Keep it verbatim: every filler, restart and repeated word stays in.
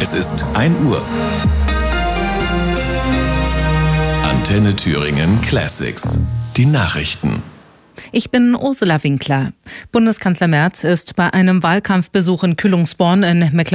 Es ist ein Uhr. Antenne Thüringen Classics. Die Nachrichten. Ich bin Ursula Winkler. Bundeskanzler Merz ist bei einem Wahlkampfbesuch in Kühlungsborn in Mecklenburg